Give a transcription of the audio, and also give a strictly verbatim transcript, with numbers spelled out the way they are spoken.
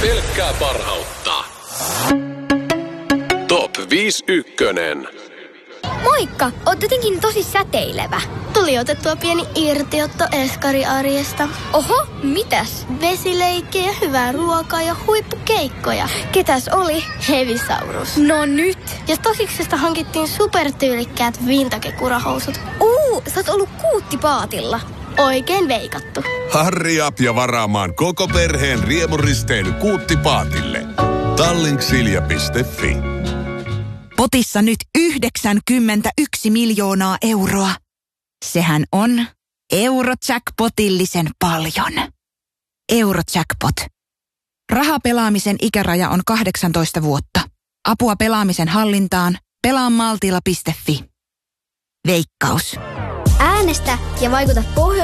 Pelkkää parhautta. Top viisi ykkönen. Moikka! Oot jotenkin tosi säteilevä. Tuli otettua pieni irtiotto eskariarjesta. Oho, mitäs? Vesileikkejä, hyvää ruokaa ja huippukeikkoja. Ketäs oli? Hevisaurus. No nyt! Ja Stosiksesta hankittiin supertyylikkäät vintage-kurahousut. Uu, sä oot ollut kuuttipaatilla. Oikein veikattu. Harri up ja varaamaan koko perheen riemuristeily Kuuttipaatille. Tallink.silja piste fi. Potissa nyt yhdeksänkymmentäyksi miljoonaa euroa. Sehän on Eurojackpotillisen paljon. Eurojackpot. Rahapelaamisen ikäraja on kahdeksantoista vuotta. Apua pelaamisen hallintaan. pelaa maltilla piste fi. Veikkaus. Äänestä ja vaikuta Pohjois-